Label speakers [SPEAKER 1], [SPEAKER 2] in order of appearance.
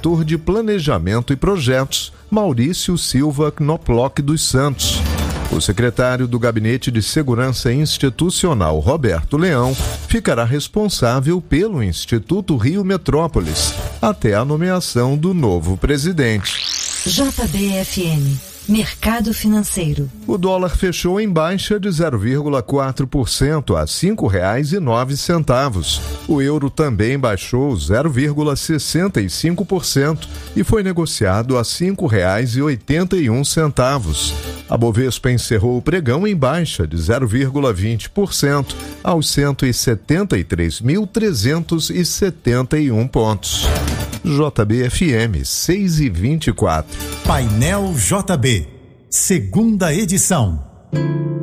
[SPEAKER 1] diretor de Planejamento e Projetos, Maurício Silva Knoploch dos Santos. O secretário do Gabinete de Segurança Institucional, Roberto Leão, ficará responsável pelo Instituto Rio Metrópolis, até a nomeação do novo presidente.
[SPEAKER 2] JBFM, Mercado Financeiro.
[SPEAKER 1] O dólar fechou em baixa de 0,4% a R$ 5,09. O euro também baixou 0,65% e foi negociado a R$ 5,81. A Bovespa encerrou o pregão em baixa de 0,20% aos 173.371 pontos. JBFM 6:24.
[SPEAKER 3] Painel JB, segunda edição.